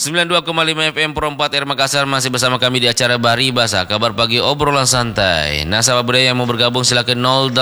92,5 FM Pro 4 R Makassar, masih bersama kami di acara Bahari Bahasa, kabar pagi obrolan santai. Nah, sahabat budaya yang mau bergabung silakan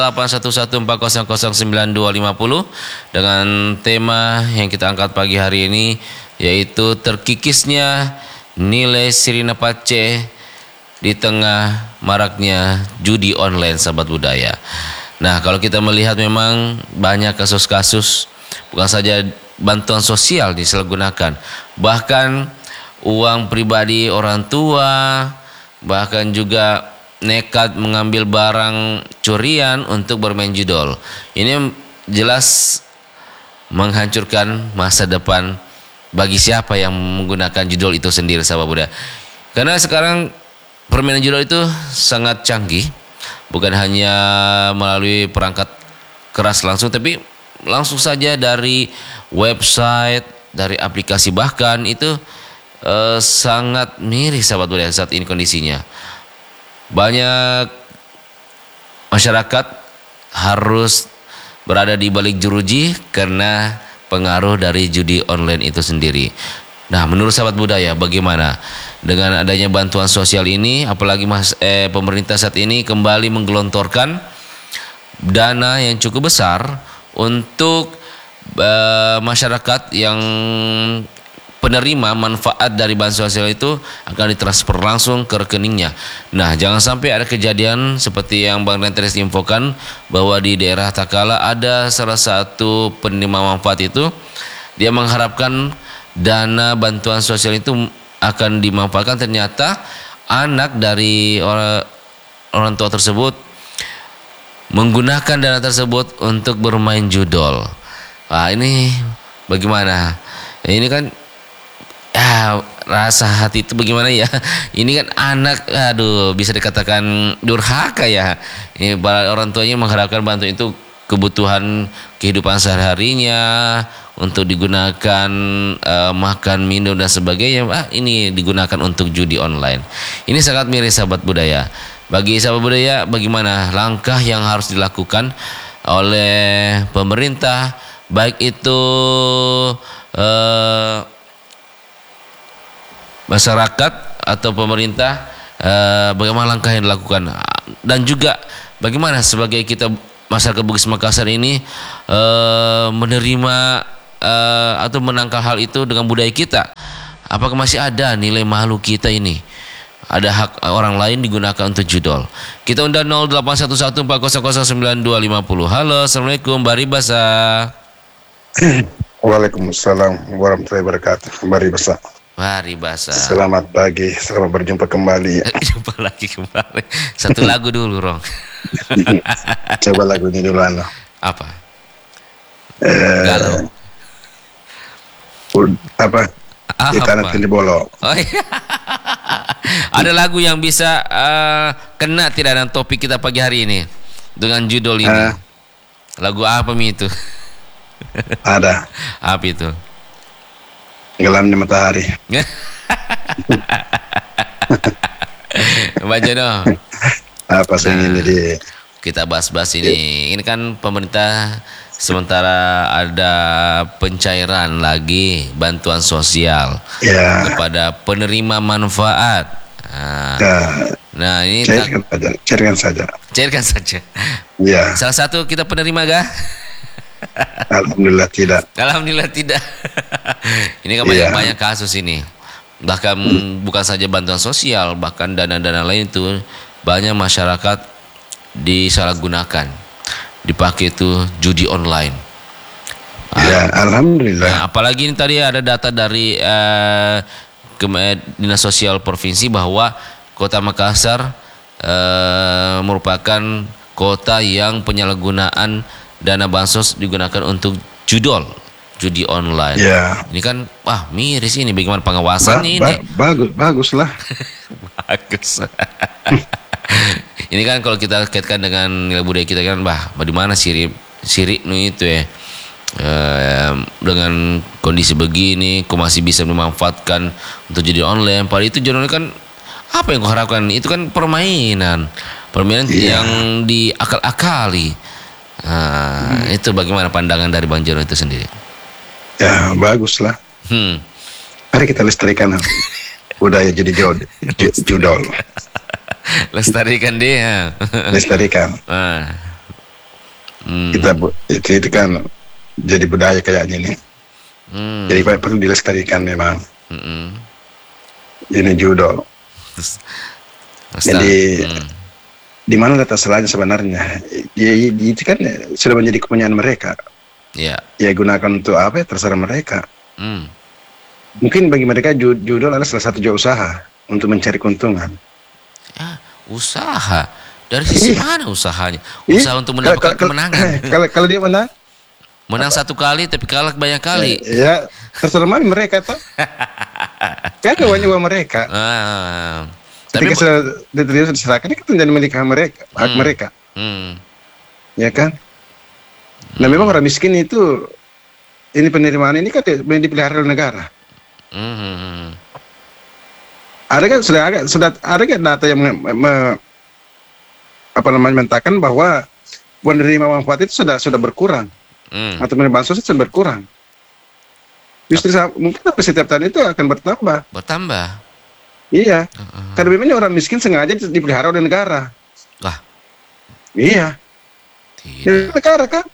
081140092550 dengan tema yang kita angkat pagi hari ini, yaitu terkikisnya nilai Sirina Pace di tengah maraknya judi online, sahabat budaya. Nah, kalau kita melihat memang banyak kasus-kasus, bukan saja bantuan sosial disalahgunakan, bahkan uang pribadi orang tua, bahkan juga nekat mengambil barang curian untuk bermain judol. Ini jelas menghancurkan masa depan bagi siapa yang menggunakan judol itu sendiri, sahabat budaya. Karena sekarang permainan judol itu sangat canggih, bukan hanya melalui perangkat keras langsung, tapi langsung saja dari website, dari aplikasi, bahkan itu sangat miris, sahabat budaya, saat ini kondisinya. Banyak masyarakat harus berada di balik jeruji karena pengaruh dari judi online itu sendiri. Nah, menurut sahabat budaya, bagaimana dengan adanya bantuan sosial ini, apalagi pemerintah saat ini kembali menggelontorkan dana yang cukup besar untuk masyarakat yang penerima manfaat dari bantuan sosial itu akan ditransfer langsung ke rekeningnya. Nah, jangan sampai ada kejadian seperti yang Bang Renteris infokan, bahwa di daerah Takala ada salah satu penerima manfaat itu, dia mengharapkan dana bantuan sosial itu akan dimanfaatkan, ternyata anak dari orang tua tersebut menggunakan dana tersebut untuk bermain judol. Wah, ini bagaimana? Ini kan rasa hati itu bagaimana ya? Ini kan anak, aduh, bisa dikatakan durhaka ya. Ini orang tuanya mengharapkan bantuan itu kebutuhan kehidupan sehari-harinya untuk digunakan makan, minum dan sebagainya. Ini digunakan untuk judi online. Ini sangat miris, sahabat budaya. Bagi sahabat budaya, bagaimana langkah yang harus dilakukan oleh pemerintah, baik itu masyarakat atau pemerintah, bagaimana langkah yang dilakukan, dan juga bagaimana sebagai kita masyarakat Bugis Makassar ini menerima atau menangkal hal itu dengan budaya kita. Apakah masih ada nilai malu kita ini? Ada hak orang lain digunakan untuk judol. Kita undang 081140092550. Halo, assalamualaikum, Bahari Bahasa. Waalaikumsalam warahmatullahi wabarakatuh. Bahari Bahasa. Bahari Bahasa. Selamat pagi, selamat berjumpa kembali. Jumpa lagi kembali. Satu lagu dulu, Rong. Coba lagunya dulu, Ano. Apa? Galau. Apa? Di tanah Tili Bolo. Oh, iya. Ada lagu yang bisa kena tidak dengan topik kita pagi hari ini dengan judul ini? Lagu apa itu? Ada. Apa itu? Gelamnya matahari. Mbak Jono, apa sih ini kita bahas-bahas ini. Ini kan pemerintah sementara ada pencairan lagi bantuan sosial kepada penerima manfaat. Nah, ini cairkan saja. Ya. Salah satu kita penerima gak? Alhamdulillah tidak. Alhamdulillah tidak. Ini kan banyak kasus ini. Bahkan bukan saja bantuan sosial, bahkan dana-dana lain itu banyak masyarakat disalahgunakan, dipakai itu judi online. Ya, alhamdulillah. Nah, apalagi ini tadi ada data dari Dinas Sosial Provinsi bahwa Kota Makassar merupakan kota yang penyalahgunaan dana bansos digunakan untuk judi online. Ini kan miris ini, bagaimana pengawasan ini? Bagus lah. Bagus. Ini kan kalau kita kaitkan dengan nilai budaya kita kan, bagaimana sirik itu ya. Dengan kondisi begini, kok masih bisa memanfaatkan untuk judi online? Padahal itu judi online kan apa yang kau harapkan? Itu kan permainan yang diakal-akali. Itu bagaimana pandangan dari Bang Jono itu sendiri? Ya, bagus lah. Mari kita lestarikan budaya jadi judol. Lestarikan dia. Lestarikan. Itu kan jadi budaya kayaknya nih. Jadi perlu dilestarikan memang. Ini judol. Jadi di mana letak salahnya sebenarnya? Itu kan sudah menjadi kepunyaan mereka. Ya gunakan untuk apa ya, terserah mereka. Mungkin bagi mereka judol adalah salah satu usaha untuk mencari keuntungan. Usaha? Dari sisi mana usahanya? Usaha untuk mendapatkan kemenangan. Kalau dia menang satu kali tapi kalah banyak kali. Ya terserah mereka tuh. Kan banyak mereka. Tapi ketika diserahkan itu menjadi milik mereka, hak mereka. Ya kan? Nah memang orang miskin itu, ini penerimaan ini kan dipelihara oleh negara. Ada kan sudah ada kan data yang mengatakan bahwa penerima manfaat itu sudah berkurang, atau menerima bansos itu sudah berkurang. Justru mungkin setiap tahun itu akan bertambah. Iya, karena memang orang miskin sengaja dipelihara oleh negara. Iya. Negara kan.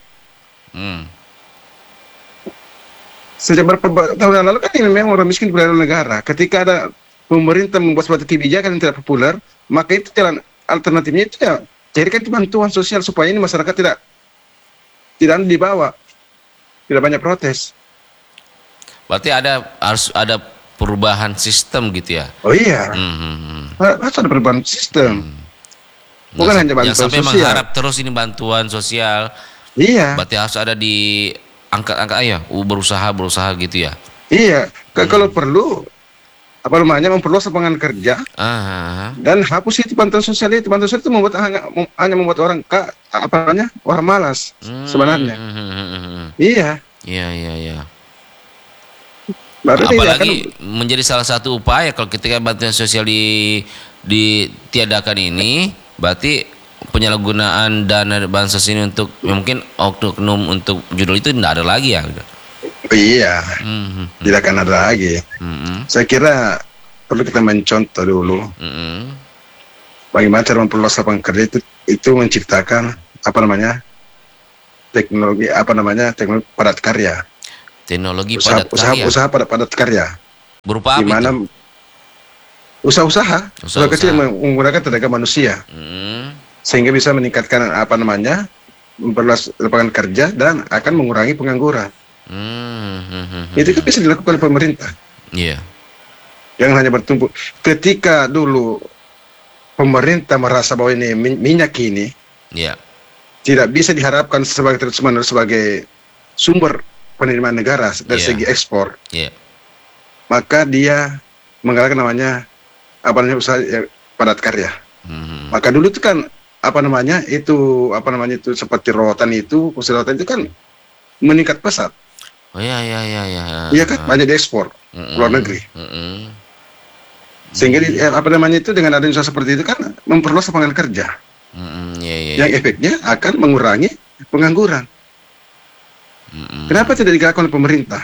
Sejak beberapa tahun yang lalu kan memang orang miskin dipelihara oleh negara. Ketika ada pemerintah membuat suatu kebijakan yang tidak populer, maka itu jalan alternatifnya itu ya carikan bantuan sosial supaya ini masyarakat tidak dibawa, tidak banyak protes. Berarti harus ada perubahan sistem gitu ya? Oh iya, harus ada perubahan sistem. Bukan hanya bantuan sosial. Yang sampai mengharap terus ini bantuan sosial. Iya. Berarti harus ada di angkat-angkat ya, berusaha gitu ya? Iya, kalau perlu memperluas lapangan kerja dan hapus itu bantuan sosial itu. Bantuan sosial itu hanya membuat orang orang malas sebenarnya. Iya. Apalagi menjadi salah satu upaya kalau ketika bantuan sosial ditiadakan ini, berarti penyalahgunaan dana bansos ini untuk mungkin oknum untuk judul itu tidak ada lagi ya? Iya, tidak akan ada lagi. Saya kira perlu kita mencontoh dulu bagaimana cara memperluas lapangan kerja itu menciptakan teknologi padat karya. Usaha padat karya. Berupa apa? Dimana usaha kecil menggunakan tenaga manusia, sehingga bisa meningkatkan memperluas lapangan kerja dan akan mengurangi pengangguran. Itu kan bisa dilakukan oleh pemerintah. Yang hanya bertumpu. Ketika dulu pemerintah merasa bahwa ini minyak ini tidak bisa diharapkan sebagai sumber penerimaan negara dari segi ekspor, maka dia menggalakkan usaha padat karya. Maka dulu itu kan itu seperti rotan itu kan meningkat pesat. Iya kan, banyak diekspor luar negeri. Sehingga itu dengan adanya usaha seperti itu kan memperluas lapangan kerja. Yang efeknya akan mengurangi pengangguran. Kenapa tidak dilakukan oleh pemerintah?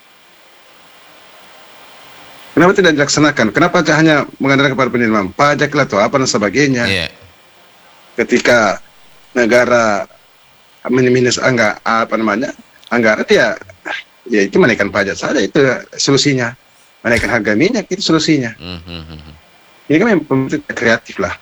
Kenapa tidak dilaksanakan? Kenapa hanya mengandalkan kepada penerimaan pajak lah atau apa dan sebagainya? Ketika negara minus anggaran ya itu menaikkan pajak saja, itu solusinya. Menaikkan harga minyak itu solusinya. Ini kan memang pemerintah kreatif lah.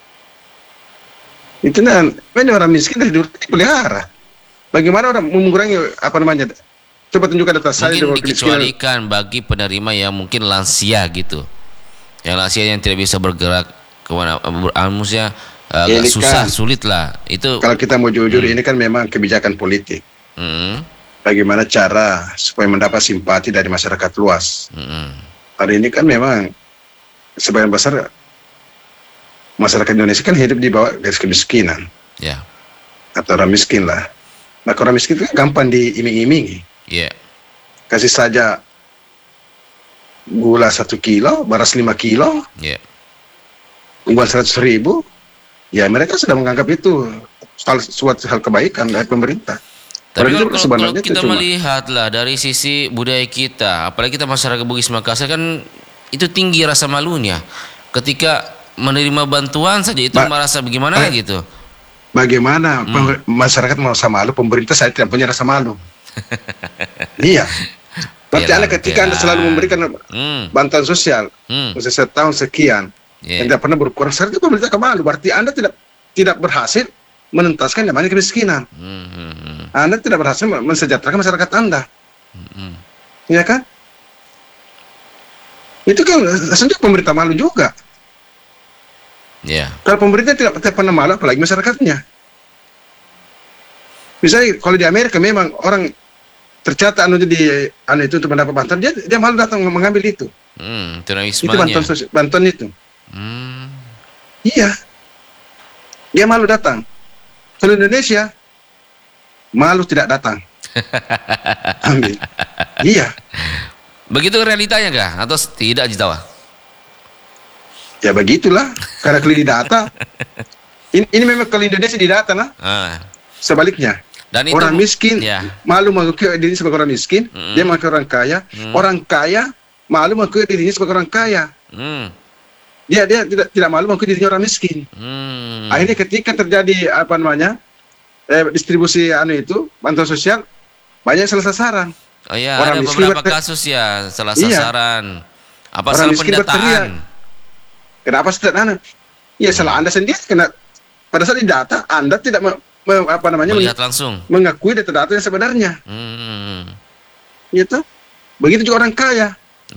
Itu orang miskin dari dulu dipelihara. Bagaimana orang mengurangi coba tunjukkan data saya. Mungkin dikecualikan bagi penerima yang mungkin lansia gitu, yang lansia yang tidak bisa bergerak kemana, maksudnya agak sulit lah itu. Kalau kita mau jujur, ini kan memang kebijakan politik. Bagaimana cara supaya mendapat simpati dari masyarakat luas. Hari ini kan memang sebagian besar masyarakat Indonesia kan hidup di bawah garis kemiskinan, atau orang miskin lah. Nah, orang miskin itu kan gampang diiming-imingi. Kasih saja gula 1 kilo, beras 5 kilo, uang 100.000, ya mereka sudah menganggap itu suatu hal kebaikan dari pemerintah. Tapi Itu kalau sebenarnya itu kita cuma melihat lah dari sisi budaya kita, apalagi kita masyarakat Bugis Makassar kan itu tinggi rasa malunya. Ketika menerima bantuan saja itu Ba- merasa bagaimana eh, gitu. bagaimana masyarakat mau rasa malu, pemerintah saya tidak punya rasa malu. Iya. Berarti Anda ketika Anda selalu memberikan bantuan sosial, setahun sekian, yang tidak pernah berkurang, sekarang itu pemerintah kemalu. Berarti Anda tidak berhasil menuntaskan yang namanya kemiskinan. Anda tidak berhasil mensejahterakan masyarakat Anda. Ya kan? Itu kan sendiri pemerintah malu juga. Kalau pemerintah tidak pernah malu, apalagi masyarakatnya. Misalnya kalau di Amerika memang orang tercatat itu untuk mendapat bantuan, dia malu datang mengambil itu. Itu bantuan itu. Iya. Dia malu datang. Kalau Indonesia malu tidak datang. Ambil. Iya. Begitu realitanya kah? Atau tidak Jitawa? Ya begitulah. Karena kalau di data, ini memang kalau Indonesia di data lah. Sebaliknya. Dan orang miskin malu mengakui dirinya sebagai orang miskin, dia mengakui orang kaya. Orang kaya malu mengakui dirinya sebagai orang kaya. Dia tidak malu mengakui dirinya orang miskin. Akhirnya ketika terjadi distribusi itu bantuan sosial banyak salah sasaran. Oh ya, orang ada beberapa kasus ya salah sasaran. Apa salah pendataan? Kenapa tidak Ya salah Anda sendiri. Karena pada saat di data Anda tidak melihat langsung mengakui data-data yang sebenarnya. Gitu. Begitu juga orang kaya.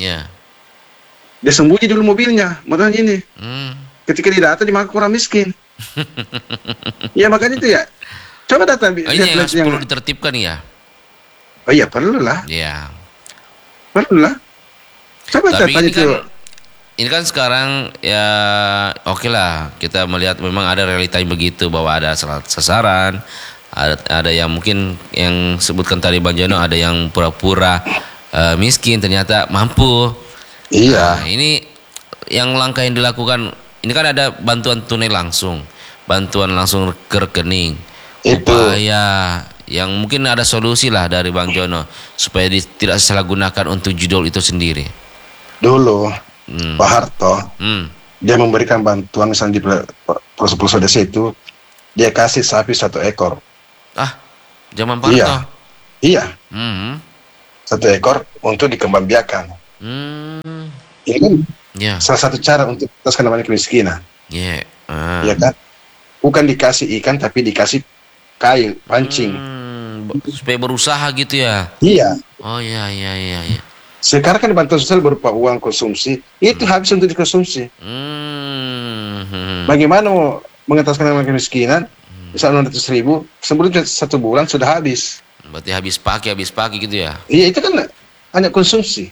Dia sembunyi dulu mobilnya, motornya ini. Ketika didata dimakan orang miskin. Ya makanya itu ya. Coba data ini yang perlu ditertibkan ya. Oh iya perlu lah. Iya. Perlu lah. Coba tapi tanya itu. Ini kan sekarang ya oke lah kita melihat memang ada realita yang begitu bahwa ada sasaran, ada yang mungkin yang sebutkan tadi Bang Jono, ada yang pura-pura miskin ternyata mampu. Iya. Nah, ini yang langkah yang dilakukan ini kan ada bantuan tunai langsung, bantuan langsung ke rekening. Upaya yang mungkin ada solusi lah dari Bang Jono supaya tidak disalahgunakan untuk judul itu sendiri. Dulu Pak Harto dia memberikan bantuan misalnya di pelosok-pelosok desa itu dia kasih sapi 1 ekor. Zaman Pak Harto. Iya. 1 ekor untuk dikembangbiakan. Ini kan salah satu cara untuk menuntaskan namanya kemiskinan. Iya kan? Bukan dikasih ikan tapi dikasih kail, pancing. Supaya berusaha gitu ya. Iya. Oh iya. Sekarang kan bantuan sosial berupa uang konsumsi, itu habis untuk dikonsumsi. Bagaimana mau mengentaskan namanya kemiskinan? Misalnya 600.000, sebelum 1 bulan sudah habis. Berarti habis pakai gitu ya? Iya, itu kan hanya konsumsi.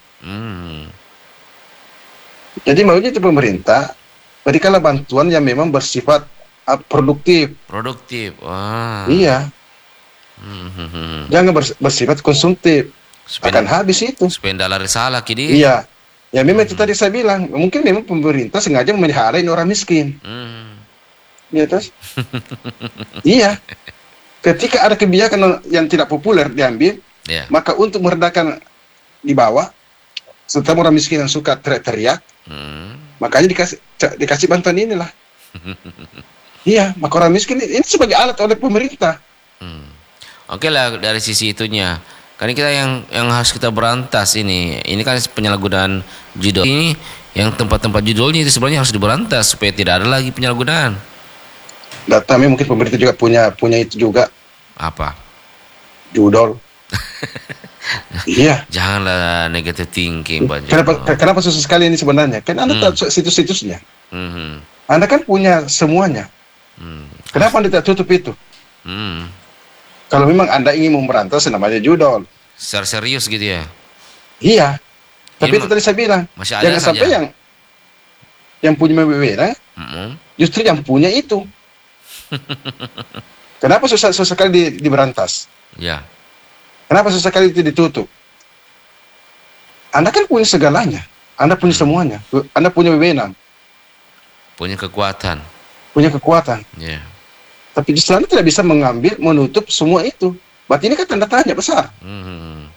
Jadi maunya itu pemerintah berikanlah bantuan yang memang bersifat produktif. Iya. Jangan bersifat konsumtif. Akan habis itu. Spendala risalah kini. Iya. Ya memang itu tadi saya bilang, mungkin memang pemerintah sengaja memelihara orang miskin. Iya terus. Iya. Ketika ada kebijakan yang tidak populer diambil, maka untuk meredakan di bawah, setelah orang miskin yang suka teriak-teriak, makanya dikasih bantuan inilah. Iya, maka orang miskin ini sebagai alat oleh pemerintah. Oke lah dari sisi itunya. Karena kita yang harus kita berantas ini kan penyalahgunaan judul ini, yang tempat-tempat judulnya itu sebenarnya harus diberantas supaya tidak ada lagi penyalahgunaan. Tapi mungkin pemerintah juga punya itu juga. Apa? Judul. Iya. Janganlah negative thinking, Pak. Kenapa susah sekali ini sebenarnya? Kan Anda tahu situs-situsnya. Anda kan punya semuanya. Kenapa Anda tidak tutup itu? Kalau memang Anda ingin memberantas namanya judul. Secara serius gitu ya? Iya. Tapi itu tadi saya bilang, jangan sampai yang punya wewenang, justru yang punya itu. Kenapa susah sekali diberantas? Ya. Kenapa susah sekali itu ditutup? Anda kan punya segalanya. Anda punya semuanya. Anda punya wewenang. Punya kekuatan. Punya kekuatan. Ya. Tapi justru Anda tidak bisa menutup semua itu. Berarti ini kan tanda tanya besar. Hmm.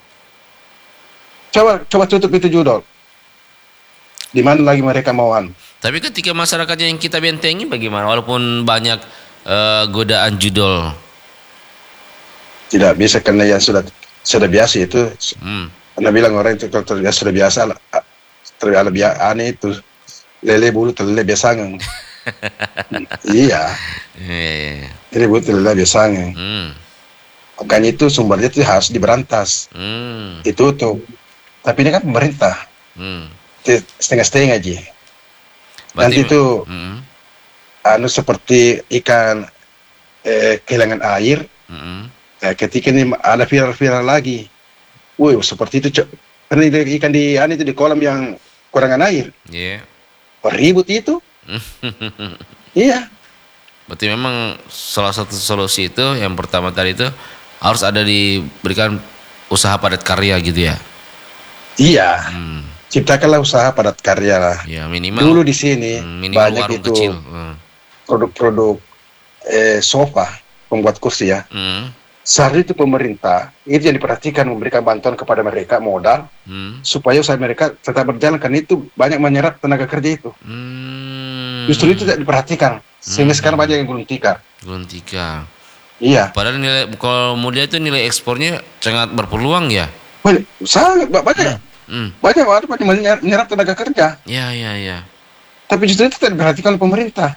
Coba tutup itu judul. Di mana lagi mereka mauan? Tapi ketika masyarakatnya yang kita bentengi bagaimana? Walaupun banyak godaan judul. Tidak bisa karena yang sudah biasa itu. Anda bilang orang itu kalau sudah biasa, terlalu aneh itu. Lele bulu terlele biasanya. Iya. Lele bulu terlele biasanya. Makanya itu sumbernya itu harus diberantas. Itu tuh. Tapi ini kan pemerintah. Setengah-setengah aja. Nanti itu seperti ikan kehilangan air. Ketika ini ada viral lagi. Woi, seperti itu. Karena ikan itu di kolam yang kurangan air. Ribut itu. Iya. Berarti memang salah satu solusi itu yang pertama tadi itu harus ada diberikan usaha padat karya gitu ya. Iya. Ciptakanlah usaha padat karya lah. Ya, minimal. Dulu di sini banyak itu kecil. Produk-produk sofa, pembuat kursi ya. Seharusnya itu pemerintah itu yang diperhatikan, memberikan bantuan kepada mereka modal supaya usaha mereka tetap berjalan, karena itu banyak menyerap tenaga kerja itu. Justru itu tidak diperhatikan sehingga sekarang banyak yang gulung tikar. Iya. Padahal kalau mudah itu nilai ekspornya sangat berpeluang ya. Sangat banyak. Banyak menyerap tenaga kerja. Iya. Tapi justru itu tidak diperhatikan oleh pemerintah.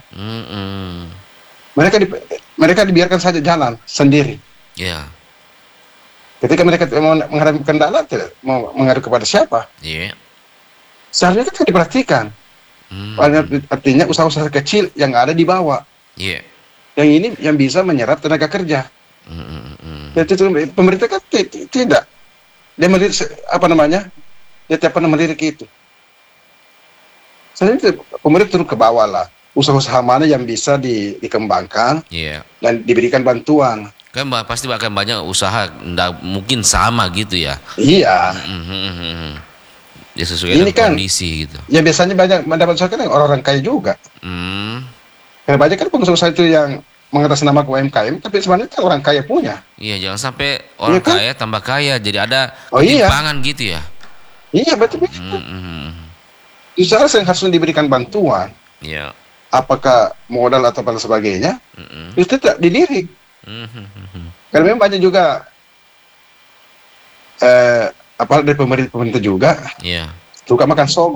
Mereka dibiarkan saja jalan sendiri. Iya. Ketika mereka mau menghadapi kendala, tidak mau mengadu kepada siapa? Iya. Seharusnya kan diperhatikan. Artinya usaha-usaha kecil yang ada di bawah. Iya. Yang ini yang bisa menyerap tenaga kerja. Jadi pemerintah kan tidak. Dia melirik Dia tiap melirik itu. Seharusnya pemerintah turun ke bawah lah. Usaha-usaha mana yang bisa dikembangkan dan diberikan bantuan. Kan pasti akan banyak usaha, nggak mungkin sama gitu ya. Iya. Ya sesuai dengan kondisi gitu. Ya biasanya banyak mendapat usaha kan orang-orang kaya juga. Karena banyak kan pengusaha itu yang mengatasnamakan UMKM, tapi sebenarnya kan orang kaya punya. Iya, jangan sampai orang kaya tambah kaya, jadi ada ketimpangan gitu ya. Iya betul. Usaha yang harus diberikan bantuan. Iya. Apakah modal atau apa sebagainya, itu tidak dilirik. Karena memang banyak juga dari pemerintah juga suka makan sogok.